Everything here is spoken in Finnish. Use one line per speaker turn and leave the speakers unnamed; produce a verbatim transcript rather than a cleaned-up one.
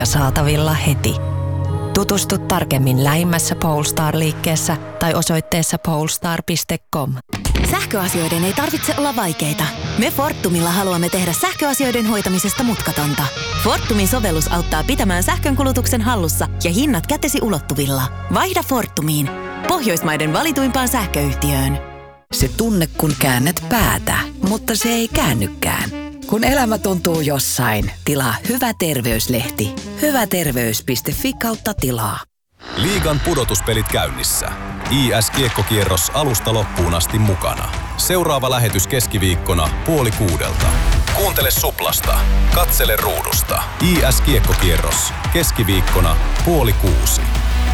saatavilla heti. Tutustu tarkemmin lähimmässä Polestar-liikkeessä tai osoitteessa polestar piste com.
Sähköasioiden ei tarvitse olla vaikeita. Me Fortumilla haluamme tehdä sähköasioiden hoitamisesta mutkatonta. Fortumin sovellus auttaa pitämään sähkönkulutuksen hallussa ja hinnat kätesi ulottuvilla. Vaihda Fortumiin, Pohjoismaiden valituimpaan sähköyhtiöön.
Se tunne, kun käännät päätä, mutta se ei käännykään. Kun elämä tuntuu jossain, tilaa Hyvä terveyslehti. Hyväterveys piste fi kautta tilaa.
Liigan pudotuspelit käynnissä. I S-kiekkokierros alusta loppuun asti mukana. Seuraava lähetys keskiviikkona puoli kuudelta. Kuuntele Suplasta. Katsele ruudusta. I S-kiekkokierros keskiviikkona puoli kuusi.